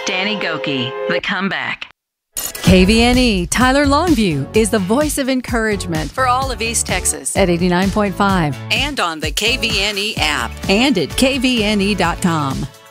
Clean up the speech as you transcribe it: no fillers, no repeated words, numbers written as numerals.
Danny Gokey, The Comeback. KVNE Tyler Longview is the voice of encouragement for all of East Texas at 89.5 and on the KVNE app and at kvne.com.